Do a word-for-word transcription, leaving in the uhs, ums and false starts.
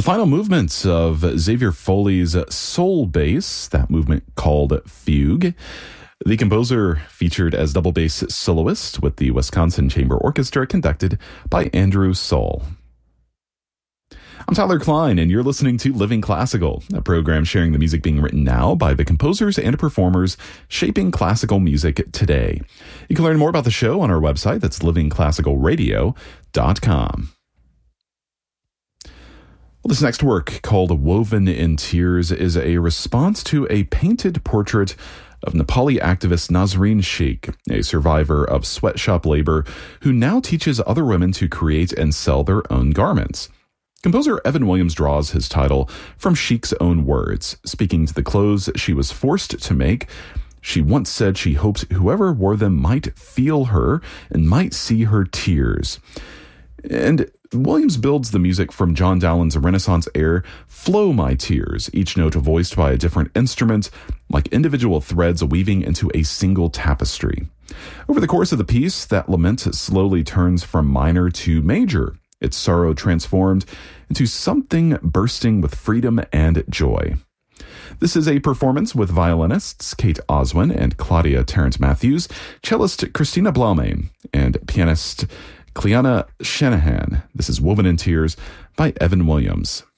The final movement of Xavier Foley's Soul Bass, that movement called Fugue. The composer featured as double bass soloist with the Wisconsin Chamber Orchestra, conducted by Andrew Soul. I'm Tyler Klein, and you're listening to Living Classical, a program sharing the music being written now by the composers and performers shaping classical music today. You can learn more about the show on our website. That's living classical radio dot com. Well, this next work, called Woven in Tears, is a response to a painted portrait of Nepali activist Nazreen Sheikh, a survivor of sweatshop labor who now teaches other women to create and sell their own garments. Composer Evan Williams draws his title from Sheikh's own words, speaking to the clothes she was forced to make. She once said she hoped whoever wore them might feel her and might see her tears. And Williams builds the music from John Dowland's Renaissance air, Flow My Tears, each note voiced by a different instrument, like individual threads weaving into a single tapestry. Over the course of the piece, that lament slowly turns from minor to major, its sorrow transformed into something bursting with freedom and joy. This is a performance with violinists Kate Oswin and Claudia Tarrant-Matthews, cellist Christina Blaume, and pianist Cleanna Shanahan. This is Woven in Tears by Evan Williams.